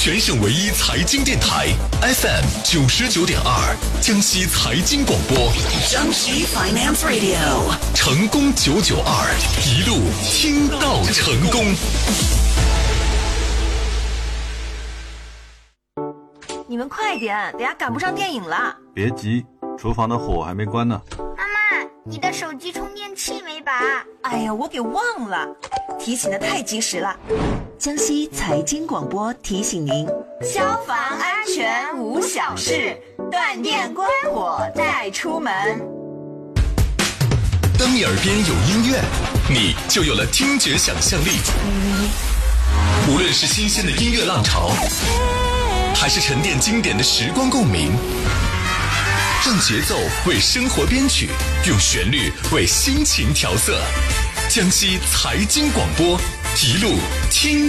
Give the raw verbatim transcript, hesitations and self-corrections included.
全省唯一财经电台 F M 九十九点二，江西财经广播， 江西 Finance Radio， 成功九九二，一路听到成功。 你们快点，等下赶不上电影了。 别急，厨房的火还没关呢。 妈妈，你的手机充电器没拔？ 哎呀，我给忘了，提醒的太及时了。 江西财经广播提醒您： 消防安全无小事，断电关火再出门。 当你耳边有音乐，你就有了听觉想象力。无论是新鲜的音乐浪潮，还是沉淀经典的时光共鸣，让节奏为生活编曲，用旋律为心情调色。江西财经广播，一路听